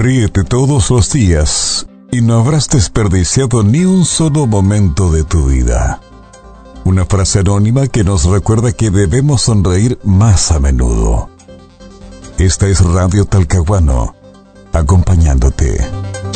Ríete todos los días y no habrás desperdiciado ni un solo momento de tu vida. Una frase anónima que nos recuerda que debemos sonreír más a menudo. Esta es Radio Talcahuano, acompañándote.